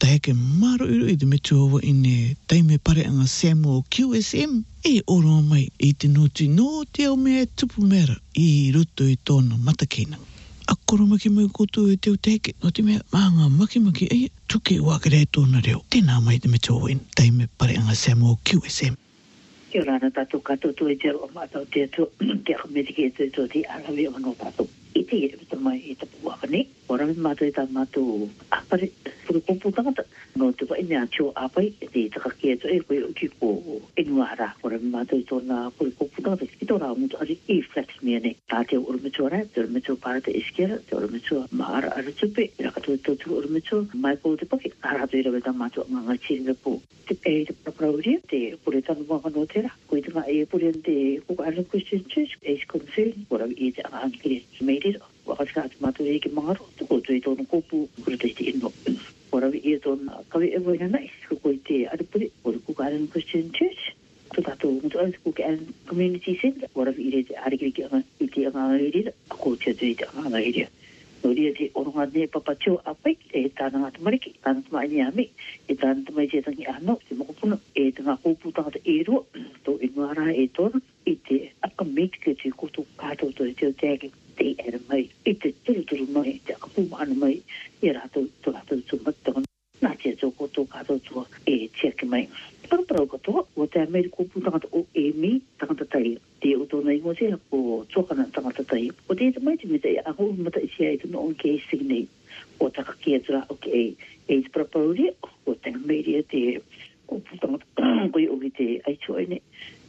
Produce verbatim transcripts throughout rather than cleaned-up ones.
tae ke maro iro i te me tuawa i ne taime pare anga Samuel Q S M e oro mai i te noti no te au mea tupu mera i roto i tōna matakena. A koro maki mai koto e teo teke no te mea maanga maki maki e tuke wakare tōna reo. Tēnā mai te me tuawa i taime pare anga Samuel Q S M. Kia rana tātou katoto e te roa mātau te ato te akametiki e te ato te arawe o no tātou. I te e pita mai i tapu wakane. Ora me mātou i tā mātou apare puru kumpu tangata. No te wa ine a tio apai e te takaki e to e koe uki ko enuara. Ora me mātou i tōna puru kumpu tangata. Ki tō rā mutu ari i flex mea ne. Tā te urumetua rai, te urumetua pārata iskera, te urumetua maara aratupe. I raka tō tōtu urumetua mai ko te paki. Harato i rawe tā mātou nganga tiri po. Te e te paparauria, te pure tanu mga no tera. Koe te ngā e pure te Kuka Island Christian Church, Ace Concern. Ora i te angangiri meirira. Wakatika atu mātou e ki mangaro, tuko tui tōna kōpū, kura tei te ino. Ora i e tōna kawe e waina nei, ko i te aripuri, o te Kuka Island Christian Church, tō tātou mutu au te Kuka Island Community Centre, ora i re te arikiri ki anga, i te anga irira, a ko tia tui te anga irira. No ria te oronga ne papatio apai, e tāna ngā tamariki, tāna tamai ni ame, e tāna tamai te tangi ano, te mokopuna, e te ngā kōpū tangata e rua, tō inuara e tōna, i te akametike te koto kātou tō te teo tēke, te era mai, i te turuturu mai, te akapuma ana mai, i rātou tō rātou tō matanga, nā tia tō koto kātou tō e tiake mai. Paraparau katoa, o te ameri kōpū tangata o e mi, tangata tai, te o tōna ingo sea, o tōkana tangata tai. O te mai te mita e aho mata isi ai tōna on kei signei, o takaki atura o ke e, e te paraparau ria, o te ameri a te kōpū tangata, koi o ki te aichoine,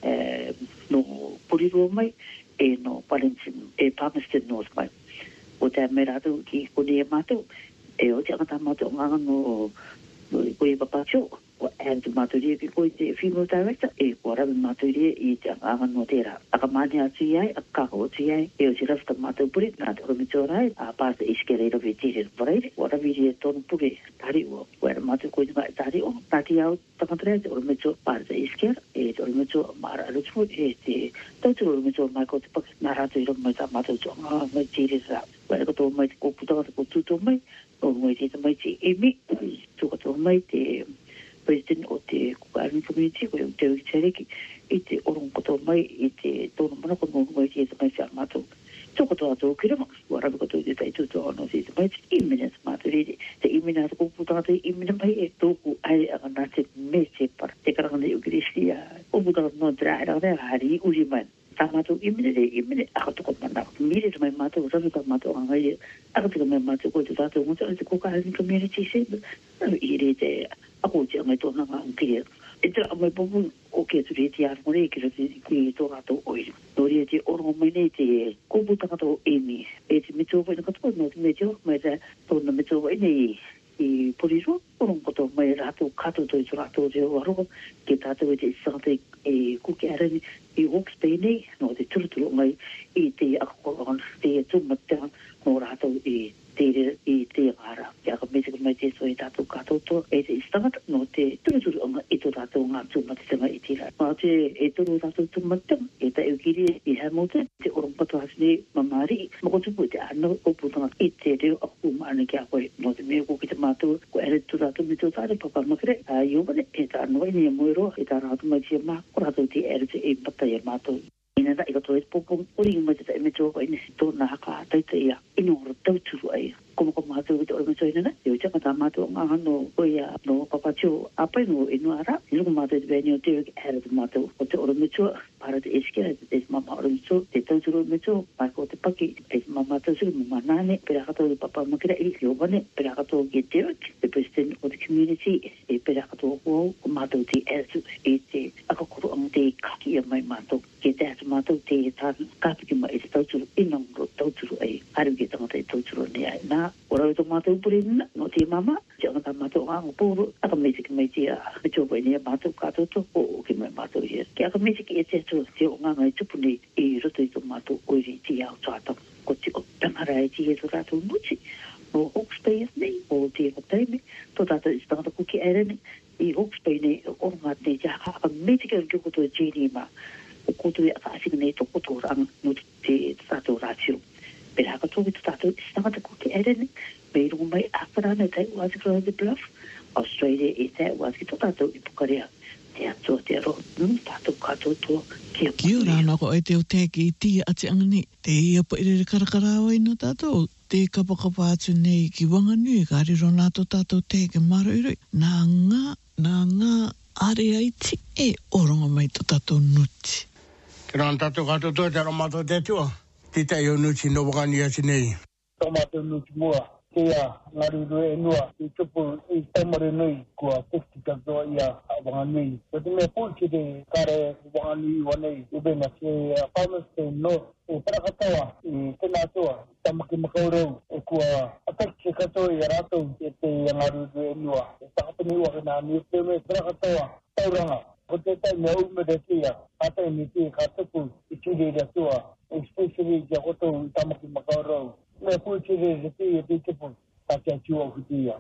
no Porirua mai, e no Wellington, e Palmerston North mai. O te amera atu ki kone e mātou, e o te angata mātou nganga no koe papatio, o and mātou ria ki koe te female director, e kua rawe mātou ria i te anganga no tērā. Aka mani atu iai, a kako o tu iai, e o te rafta mātou puri, nā te oromito rai, a pāta iskere i rawe tīre whareire, o rawe ria tōnu puri tari o, o era mātou koe te mai tari o, tāti au tamatarea te oromito pāta iskere, e te oromito mara arutu, e te tautu oromito mai ko te paki, nā rātou i rawe mai tā mātou tō ngā mai tīre rā. Wera kato mai te kōputanga te kōtūtō mai, o mai te mai te emi, tō kato mai te president o te Kuka Island Community, koe o te Uitereki, i te orong kato mai, i te tōna manako no mai te mai te mātou. Tō kato ato o kirama, wa rawe kato i te taitūtō ano te mai te imina te mātou riri, te imina te kōputanga te imina mai e tōku ai anga nā te me te para, te karanga ne ukirisi a kōputanga no te rā e hari uri mai. Tā mātou imine re imine, aka toko mana. Mire te mai mātou, rawe ka mātou angai, aka tika mai mātou koe te tātou mūtou, te Kuka Island Community Centre, rawe i re te, ako te angai tōna ngā unkire. E te amai popu, o kia tu re te aramore, ki ra te ki tō rātou oiri. Nō rea te orongo mai nei te kōputanga tō emi, e te mitoa na katoa, no te metoa, mai te tōna mitoa nei i Porirua, orongo katoa mai rātou kato tō i tō rātou te aroha, ke tātou e te isangata e kuki arani, i Hawke's Bay nei, no te turuturu mai i te akakoran, te tumatea, no rātou i te i te ngāra. Te aka metaka mai te so i tātou kātoto, e te istangata, no te turuturu anga i tō tātou ngā tumatea i tira. Mā te e tōru tātou tumatea, e ta eukiri i Hamilton, te orongpato hasne mamari, makotupu te ano oputanga i te reo aku maana ki a koe, no te mea ko ki te mātou, ko ere tō tātou mito tāre, papa makere, a iobane, e tā anoi ni a moeroa, e tā rātou mai tia mā, ko rātou te ere te e pata i a mātou. Ina da, i kato e popong, ori mai te ta e meto ko ina si tōna haka taita ia, ino ora tauturu ai. Como como mātou i te oi meto ina na, e o tia kata mātou ngā no koia no papatio apai no inu ara, i lungu mātou i te bēni o te wiki ere te mātou, o te ora meto, para te eskera, te te mama ora meto, te tauturu meto, pai ko te paki, e te mama tauturu, mama nane, pera kato i papa makira i ki obane, pera kato ki te wiki, te president o te community, e pera kato o ko mātou te ere e te akakoro ang te kaki a mai mātou, ke te atu mātou te tāna kāpiki mai e te tauturu, inangro tauturu ai, haru ki tangata e tauturu ne ai, nā, ora o tō mātou puri nina, no te mama, te angata mātou ngāngo pōru, aka meiti ki mai te a, me tō pai nea mātou kātou tō, o ki mai mātou hea. Ke aka meiti ki e te atu, te o ngānga i tupuni, i roto i tō mātou oiri ti au tātau, ko te o tangara e ti e tō rātou muti, o Hawke's Bay nei, o te whataime, tō tātou i tangata kuki erene, i Hawke's Bay nei, o ngā nei te haka, aka meiti ki o koto e Jenny ma, o koto i aka asinga nei tō koto ranga, no te tātou rātio. Pera haka tōki tō tātou i tangata kuki erene, me rungu mai ākarana e tai uazikura de bluff, au soire e te was ki to tato i pokarea te ato te ro nu tato kato to ki Kia ora ana ko e te o te ki ti ati angani. Te ia pa ere karakara o ino tato. Te kapakapa atu nei ki wanga nui ka riro nato tato te ke maro iroi. Nā ngā, nā ngā are aiti e oronga mai to tato nuti. Kira an tato kato to te aromato te tua. Tita i o nuti no wakani ati nei. Tomato nuti mua. Kia ngari rue nua. I tupu i tamare nui kua fifty katoa ia a wanga nui. Ko te mea pūki te kare wanga nui wanei. Ubena ke farmers te no. E parakatoa i tena toa. Tamaki makaurau e kua ataki katoa i aratou e te ngari rue nua. E takapani ua kena ni te me parakatoa. Tauranga. Ko te tai mea ume de kia. Atai ni te ka tupu i tiri rea toa. Especially kia koto i tamaki makaurau. Me pūki re re te e te tipu. Ta kia tua kutia.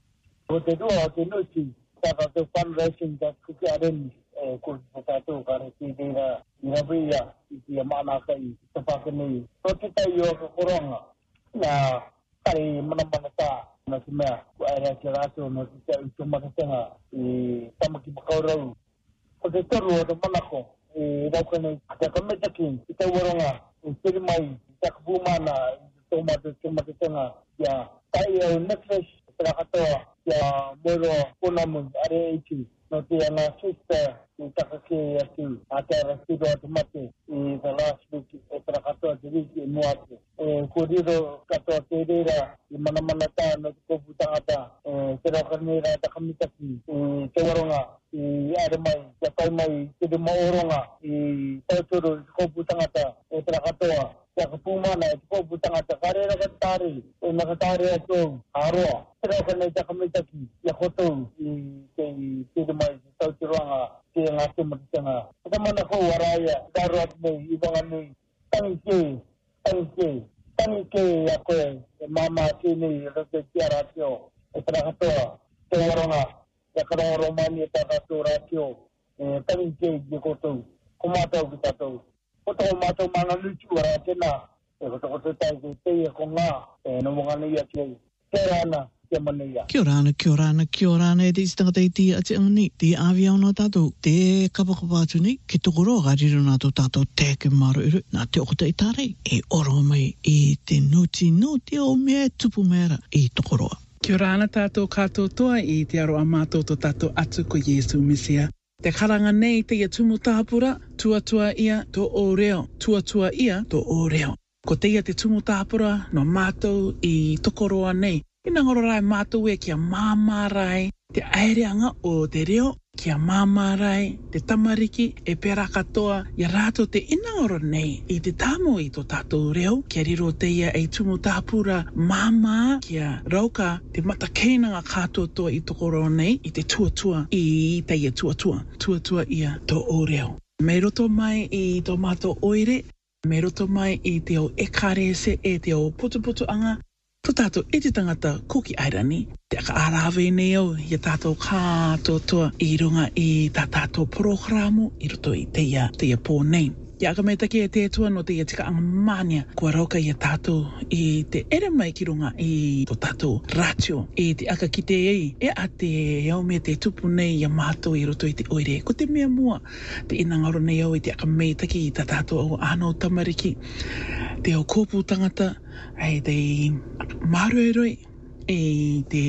Ko te rua o te nuti. Taka te fundraising ka kuki areni. E ko te tātou ka re te reira. I rabia i te manaka i te whakanui. Ko te tai o ka koronga. Nā kare manamana tā. Nā te mea. Ko aere ake rātou no te tau i tumakitenga. I tamaki makaurau. Ko te toru o te manako. I raukane te kametaki. I te waronga. I tere mai. I te kapumana. Tomato tumakitenga. Ia tai au necklace. Te rakatoa. Ia moro punamu. Are eiti. No te ana sister. I takake atu. A te arasido atu mate. I the last week. E te rakatoa te riki i muate. E koriro katoa te reira. I manamana tā no te kopu tangata. E te rakanera te kamitaki. I te waronga. I are mai. Te pai mai. Te te maoronga. I tautoro te kopu tangata. E te rakatoa. Te kapumana e te kopu tangata. Kare rakatari. E nakatari atu. Aroa. Te rakane te kamitaki. Ia kotou. I te te mai. Te tautoranga. Te ngā te matitenga. Te mana kou araya. Daru atu nei. I wanga nei. Tangi ke. Tangi ke. Tangi ke a koe. E mama ke nei. Rate te aratio. E te rakatoa. Te waronga. Te karonga romani e te rakatoa ratio. E tangi ke i kotou. Ko mātou ki tātou. Koto ko mātou mana nutu ara tēnā. E koto koto tai ke te e ko ngā. E no mga nui ati ei. Te rana. Kia ora ana, kia ora ana, kia ora ana e te istangata i ti ati angani. Te awi au no tātou, te kapakapa atu nei, ke tokoro a riro nātou tātou te ke maro iru. Nā te okota i tārei, e oro mai i te nuti no te o mea tupu mera i tokoroa. Kia ora ana tātou kātou toa i te aro a mātou to tātou atu ko Iesu Mesia. Te karanga nei te ia tumu tāpura, tuatua ia to o reo, tuatua ia to o reo. Ko te ia te tumu tāpura no mātou i tokoroa nei. Ina ngoro rai mātou e kia māmarai te aereanga o te reo, kia māmarai te tamariki e pera katoa ia rātou te ina ngoro nei i te tāmo i tō tātou reo, kia riro te ia e tumu tāpura māmā kia rauka te matakeina ngā kātou toa i tokoro nei i te tuatua i te ia tuatua, tuatua ia tō o reo. Me roto mai i tō mātou oire, me roto mai i te o ekarese e te o putuputu anga, tō tātou e te tangata koki airani. Te aka arawe nei au, ia tātou kātou toa i runga i tā tātou programo i roto i te ia, te ia pō nei. Ia aka mei take e te tua no te ia tika anga mania, kua rauka ia tātou i te ere mai ki runga i tō tātou ratio. E te aka ki te ei, e a te au mea te tupu nei ia mātou i roto i te oire. Ko te mea mua, te inangaro nei au i te aka mei take i tā tātou au ānau tamariki. Te au kōpū tangata, ai te marueroi, e te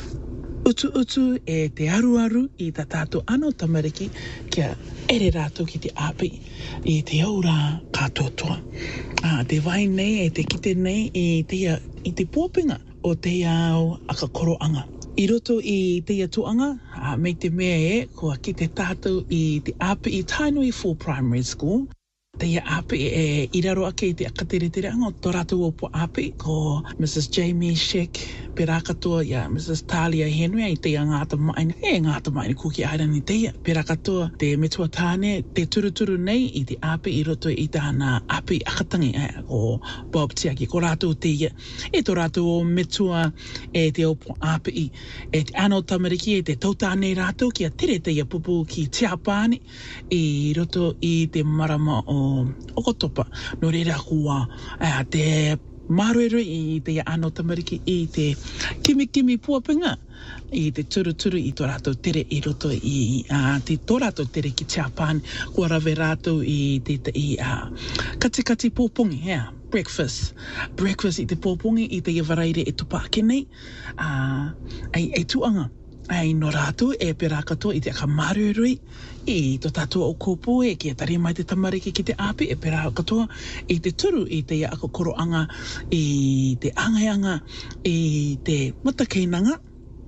utu utu e te aru aru i tā tātou anō tamariki kia ere rātou ki te api i te aura kātou toa. Ah, te vai nei e te kite nei i te, i te pōpinga o te au aka koroanga. I roto i te atuanga, ah, mei te mea e, kua ki te tātou i te api i Tainui Full Primary School. Te ia api e iraro ake i te akatere-tere anga o tō rātou o po api ko Missus Jamie Sheck, pera katoa ia Missus Talia Henry i te ia ngāta maini, e ngāta maini kuki airani te ia. Pera katoa te metua tāne, te turuturu nei i te api i roto i tāna api akatangi eh, o Bob Tiaki, ko rātou te ia. E tō rātou o metua e te o po api i, e te anō tamariki e te tautāne rātou kia tere te ia pupu ki Tiapani i roto i te marama o Okotopa, no reira kua uh, te marere i te ano tamariki i te kimi kimi puapinga i te turu turu i tō rātou tere i roto i uh, te tō rātou tere ki Japan kua rawe rātou i te te i uh, kati kati pōpongi yeah. breakfast breakfast i te pōpongi i te waraire e tupa ake nei uh, ai, ai tuanga ai no rātou e pera katoa i te aka marerui i tō tātua o kōpō e ki a tari mai te tamariki ki te api e pera katoa i te turu i te ako koroanga i te angaianga i te matakeinanga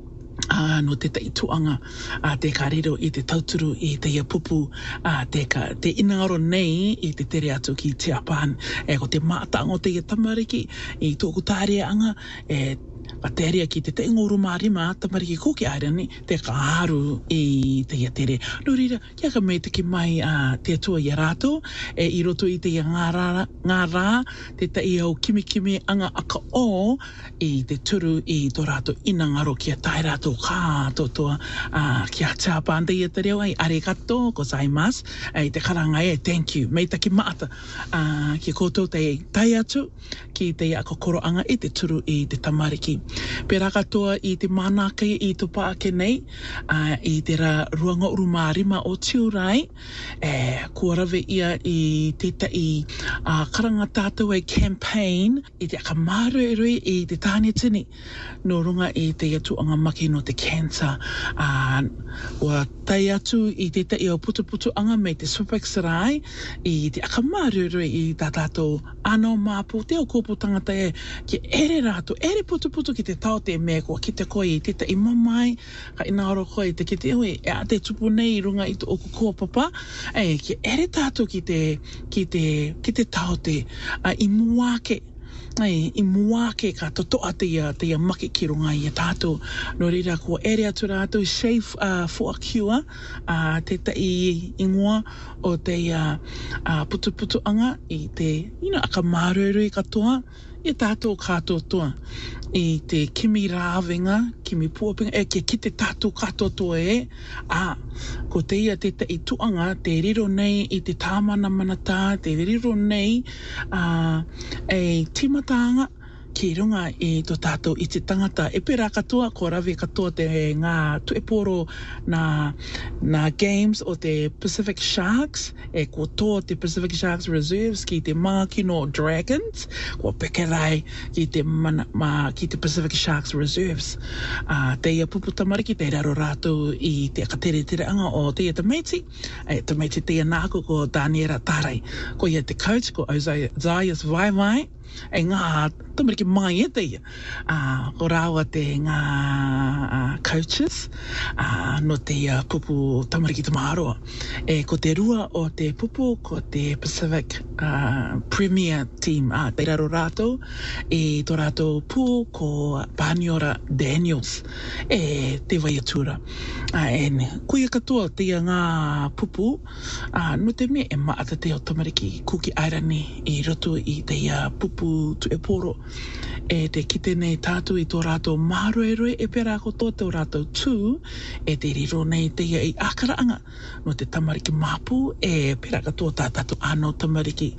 Ah, no te tai tuanga a te karero i te tauturu i te ia pupu a te ka te inangaro nei i te tere atu ki Japan e ko te mātango te ia tamariki i tōku tārea anga e Pateria ki te te ngoru marima tamariki ko ki airani te kāru i te ia tere. No rira, kia ka mei te ki mai a te atua i rātou e i roto i te ia ngā rā, ngā rā te ta i au kimi kimi anga aka o i te turu i tō rātou inangaro kia tai rātou kātotoa uh, kia Japan te ia te reo ai arigato gozaimasu ai te karanga e thank you mei taki maata uh, ki koutou te tai atu ki te ia kokoroanga i te turu i te tamariki. Pera katoa i te mānākai i tō pāke nei uh, i te ra ruanga urumārima o Tiurai e kua rawe ia i te tai uh, karanga tātou e campaign i te akamārui i te tāne tini no runga i te atuanga maki no te cancer uh, ua tai atu i te tai o putu putu anga me te Swapaksarai i te akamārui i tā tātou ano māpū te o kōpū tangata e ki ere rātou, ere putu putu ki te tau te mea kua ki te koe i te te imamai ka inaoro koe te ki te hui e a te tupu nei runga i te oku kua papa e ki ere tātou ki te ki te, ki te tau te uh, i muake Ai, i muake ka totoa te ia, te ia maki ki runga i a tātou. No rira kua ere atu rātou safe uh, for a cure, uh, te ta i ingoa o te uh, uh, putu putu anga i te, you know, aka mārurui katoa, i tātou kātou toa. I te kimi rāwenga, kimi puapinga, e ke ki te tātou katoa toa e, a, ko te ia te te i tuanga, te riro nei i te tāmana manata, te riro nei, uh, e timatanga, ki runga i tō tātou i te tangata. E pera katoa, ko rawe katoa te ngā tueporo na, na games o te Pacific Sharks, e ko tō te Pacific Sharks Reserves ki te Mākino Dragons, ko pekerai ki te, mana, ma, ki te Pacific Sharks Reserves. Uh, te ia pupu tamariki, te raro rātou i te akatere tere anga o te ia Tamaiti, e Tamaiti te ia nāko ko Daniela Tarai, ko ia te coach, ko Ozaias Vaivai, e ngā tamariki mai e te ia. Uh, ko rāua te ngā uh, coaches uh, no te ia pupu tamariki tamaroa. E ko te rua o te pupu ko te Pacific uh, Premier Team. Uh, te raro rātou e tō rātou pū ko Paniora Daniels e te waiatura. Uh, e kuia katoa te ia ngā pupu uh, no te mea e maata te o tamariki kuki airani i roto i te ia pupu tu e poro e te kite nei tātou i tō rātou māroeroe e pera ko tō tō rātou tū e te riro nei te ia i ākaraanga no te tamariki māpū e pera ka tō tātou anō tamariki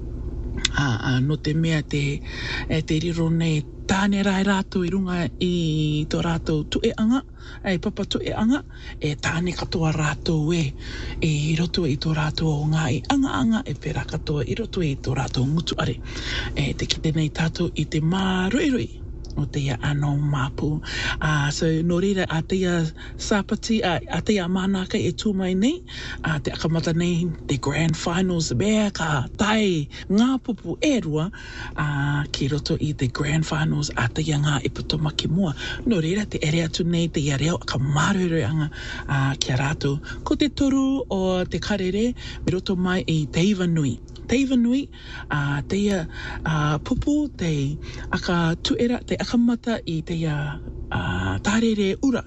a, a, no te mea te, e te riro nei tāne rai rātou i runga i tō rātou tueanga, e papa tueanga, e tāne katoa rātou e, e i roto i tō rātou o ngā i anga anga, e pera katoa i roto i tō rātou ngutu are. E te kite nei tātou i te mārui o te ia anō māpū. Uh, so, no rira, a te ia sāpati, a, a te ia mānaka e tūmai nei, a te akamata nei, te grand finals, mea ka tai ngā pupu e rua, uh, ki roto i te grand finals, a te ia ngā iputomaki mua. No rira, te ere atu nei, te ia reo, ka mārurianga uh, kia rātou. Ko te toru o te karere, me roto mai i Teiva Nui. Teiva Nui, uh, te ia uh, pupu, te aka tuera, te akamata i te ia uh, tarere ura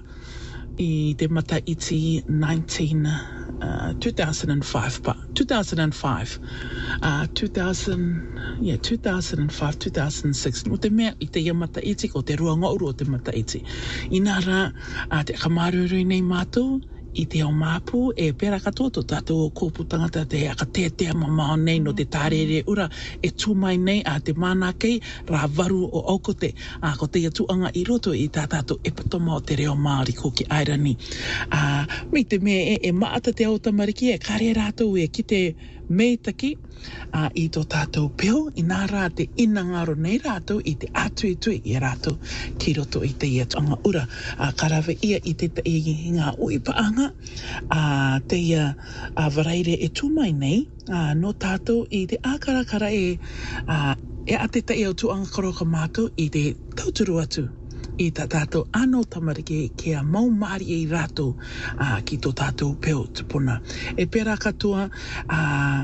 i te mata iti nineteen, uh, two thousand five, pa, two thousand five, uh, two thousand, yeah, two thousand five, two thousand six, mo te mea i te ia mata iti, ko te rua ngauru o te mata iti. I nā rā, uh, te akamarurui nei mātou, i te au māpū e pera katoa tō tātou o kōpū tangata te aka te te mamao nei no te tārere ura e tūmai nei a te mana kei rā varu o aukote a ko te atuanga i roto i tā tātou e patoma o te reo Māori ko ki Airani. A, mi te mea e, e maata te au tamariki e kare rātou e ki te meitaki a, i tō tātou peo i nā rā te inangaro nei rātou i te atu tui i rātou ki roto i te ia anga ura a karawe ia i te te i ngā ui paanga a te ia a waraire e tūmai nei a no tātou i te ākarakara e a e ate te iau tuanga karoka mātou i te tauturu atu i tā tātou anō tamariki ke a mau maari i rātou uh, ki tō tātou peo tupuna. E pera katoa uh,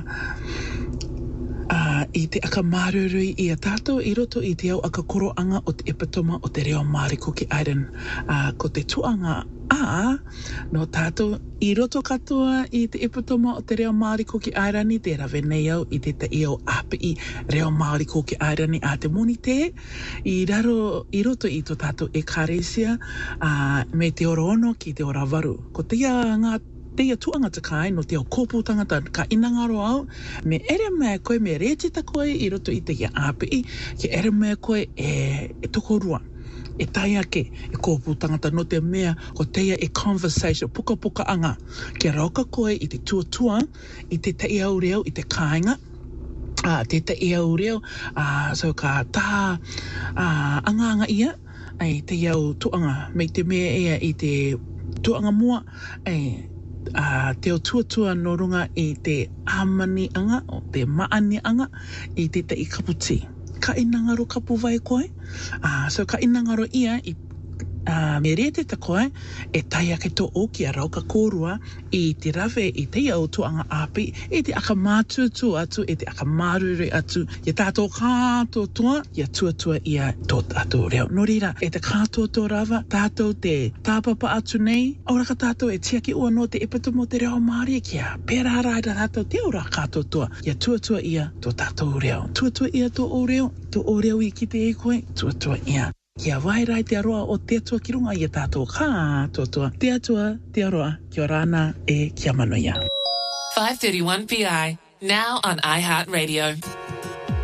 uh, i te aka mārurui i a tātou i roto i te au aka koroanga o te epatoma o te reo Māori ko ki Airan. Uh, ko te tuanga a no tātou i roto katoa i te epatoma o te reo Māori ko ki Airani te rawe nei au i te te iau api i reo Māori ko ki Airani a te moni te i raro i roto i tō tātou e kāresia uh, me te oro ono ki te ora waru ko te ia ngā te ia tuanga takai no te au kōpū tangata ka inangaro au me ere mea koe me rētita koe i roto i te ia api i ke ere mea koe e, e toko rua e tai ake e kōpū tangata no te mea ko teia e conversation puka puka anga ke rauka koe i te tuatua i te te iau reo i te kāinga a te te iau reo a so ka tā a anga anga ia ai te iau tuanga me te mea ea i te tuanga mua ai a te o tuatua no runga i te amani anga o te maani anga i te te i kaputi ka inangaro kapu vai koe. Uh, so ka inangaro ia i uh, me rete ta koe e tai ake tō o ki a rauka kōrua i te rawe i te iau tuanga api e te aka mātutu atu e te aka mārure atu i tātou kātoa tua i a tuatua ia tō tātou reo. No rira e te kātoa tō rawa tātou te tāpapa atu nei auraka tātou e tiaki ua no te epatoma o te reo Māori ki a pēra raida tātou te aura kātoa tua i a tuatua ia tō tātou reo. Tuatua ia tō o reo tō o reo i ki te e koe tuatua ia. Kia wairai te aroa o te atua ki runga i a tātou kā totua. Te atua, te aroa, kia rāna e kia manoia. five thirty-one P I, now on iHeartRadio.